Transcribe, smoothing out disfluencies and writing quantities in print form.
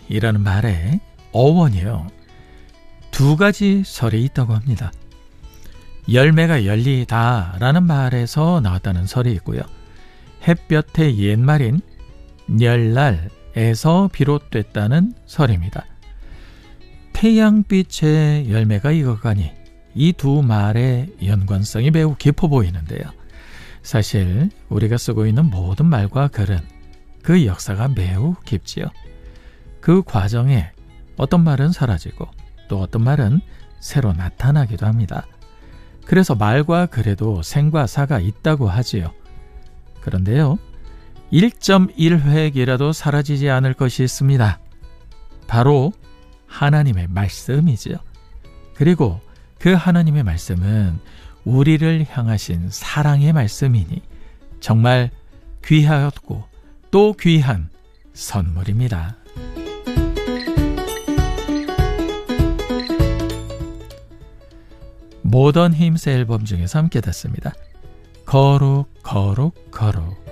열리이라는 말에 어원이요, 두 가지 설이 있다고 합니다. 열매가 열리다 라는 말에서 나왔다는 설이 있고요, 햇볕의 옛말인 열날에서 비롯됐다는 설입니다. 태양빛의 열매가 익어가니 이 두 말의 연관성이 매우 깊어 보이는데요. 사실 우리가 쓰고 있는 모든 말과 글은 그 역사가 매우 깊지요. 그 과정에 어떤 말은 사라지고 또 어떤 말은 새로 나타나기도 합니다. 그래서 말과 글에도 생과 사가 있다고 하지요. 그런데요, 1.1획이라도 사라지지 않을 것이 있습니다. 바로 하나님의 말씀이지요. 그리고 그 하나님의 말씀은 우리를 향하신 사랑의 말씀이니 정말 귀하였고 또 귀한 선물입니다. 모던 힘스 앨범 중에서 함께 듣습니다. 거룩 거룩 거룩.